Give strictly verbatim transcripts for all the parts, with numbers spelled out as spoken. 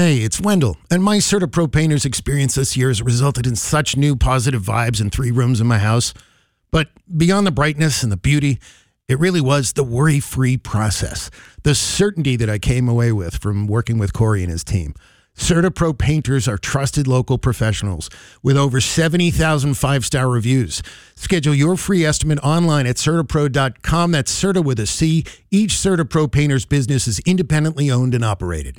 Hey, it's Wendell, and my CertaPro Painter's experience this year has resulted in such new positive vibes in three rooms in my house. But beyond the brightness and the beauty, it really was the worry-free process, the certainty that I came away with from working with Corey and his team. CertaPro Painters are trusted local professionals with over seventy thousand five-star reviews. Schedule your free estimate online at Certapro dot com. That's Certa with a C. Each CertaPro Painters business is independently owned and operated.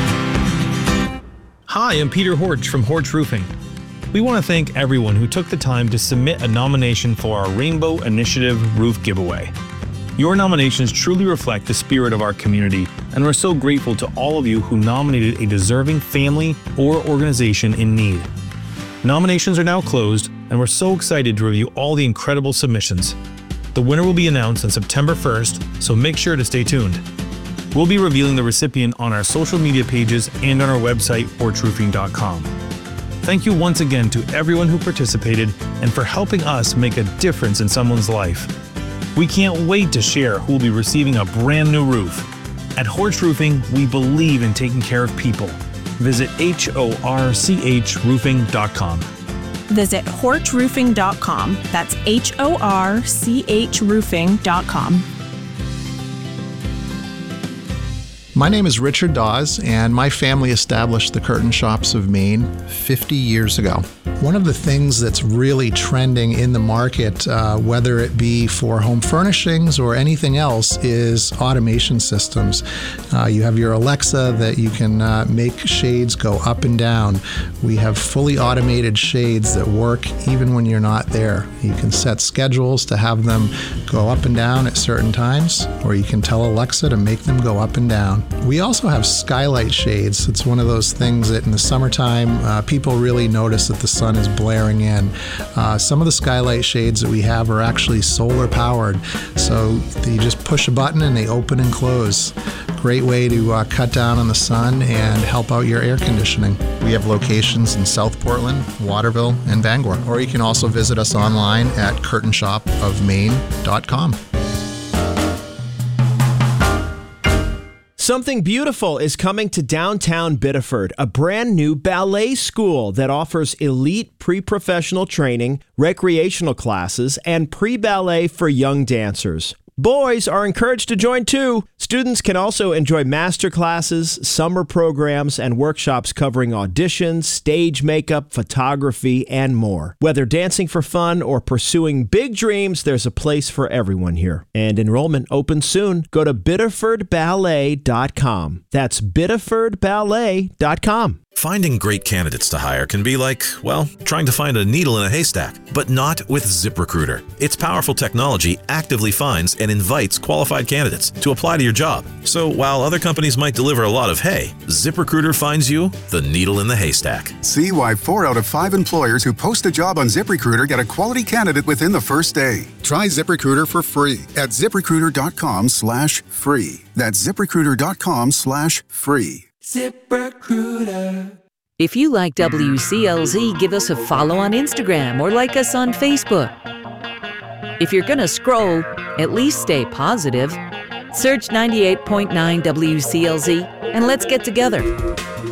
Hi, I'm Peter Horch from Horch Roofing. We want to thank everyone who took the time to submit a nomination for our Rainbow Initiative Roof Giveaway. Your nominations truly reflect the spirit of our community, and we're so grateful to all of you who nominated a deserving family or organization in need. Nominations are now closed, and we're so excited to review all the incredible submissions. The winner will be announced on September first, so make sure to stay tuned. We'll be revealing the recipient on our social media pages and on our website, horch roofing dot com. Thank you once again to everyone who participated and for helping us make a difference in someone's life. We can't wait to share who will be receiving a brand new roof. At Horch Roofing, we believe in taking care of people. Visit H O R C H roofing dot com. Visit horch roofing dot com. That's H O R C H roofing dot com. My name is Richard Dawes, and my family established the Curtain Shops of Maine fifty years ago. One of the things that's really trending in the market, uh, whether it be for home furnishings or anything else, is automation systems. Uh, you have your Alexa that you can uh, make shades go up and down. We have fully automated shades that work even when you're not there. You can set schedules to have them go up and down at certain times, or you can tell Alexa to make them go up and down. We also have skylight shades. It's one of those things that in the summertime, uh, people really notice that the sun is blaring in. Uh, some of the skylight shades that we have are actually solar powered. So you just push a button and they open and close. Great way to uh, cut down on the sun and help out your air conditioning. We have locations in South Portland, Waterville, and Bangor. Or you can also visit us online at curtain shop of maine dot com. Something beautiful is coming to downtown Biddeford, a brand new ballet school that offers elite pre-professional training, recreational classes, and pre-ballet for young dancers. Boys are encouraged to join too. Students can also enjoy master classes, summer programs, and workshops covering auditions, stage makeup, photography, and more. Whether dancing for fun or pursuing big dreams, there's a place for everyone here. And enrollment opens soon. Go to biddeford ballet dot com. That's biddeford ballet dot com. Finding great candidates to hire can be like, well, trying to find a needle in a haystack, but not with ZipRecruiter. Its powerful technology actively finds and invites qualified candidates to apply to your job. So while other companies might deliver a lot of hay, ZipRecruiter finds you the needle in the haystack. See why four out of five employers who post a job on ZipRecruiter get a quality candidate within the first day. Try ZipRecruiter for free at ziprecruiter dot com slash free. That's ziprecruiter dot com slash free. ZipRecruiter. If you like W C L Z, give us a follow on Instagram or like us on Facebook. If you're gonna scroll, at least stay positive. Search ninety-eight point nine W C L Z and let's get together.